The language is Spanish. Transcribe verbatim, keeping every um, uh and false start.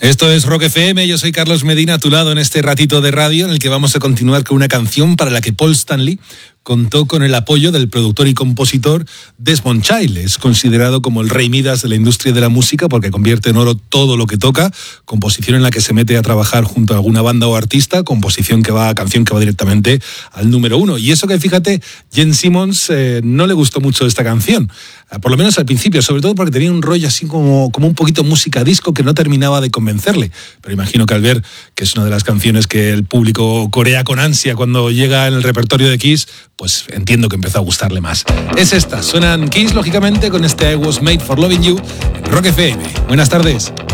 Esto es Rock F M, yo soy Carlos Medina, a tu lado en este ratito de radio en el que vamos a continuar con una canción para la que Paul Stanley contó con el apoyo del productor y compositor Desmond Child. Es considerado como el rey Midas de la industria de la música porque convierte en oro todo lo que toca, composición en la que se mete a trabajar junto a alguna banda o artista, composición que va, canción que va directamente al número uno. Y eso que, fíjate, Gene Simmons eh, no le gustó mucho esta canción, por lo menos al principio, sobre todo porque tenía un rollo así como, como un poquito música disco que no terminaba de convencerle. Pero imagino que al ver que es una de las canciones que el público corea con ansia cuando llega en el repertorio de Kiss, pues entiendo que empezó a gustarle más. Es esta, suenan Kiss, lógicamente, con este I Was Made for Loving You en Rock F M. Buenas tardes.